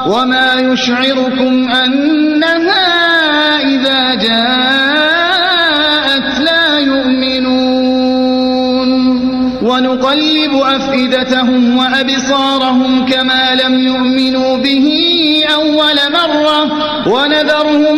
وما يشعركم أنها إذا جاءت لا يؤمنون ونقلب أفئدتهم وأبصارهم كما لم يؤمنوا به أول مرة ونذرهم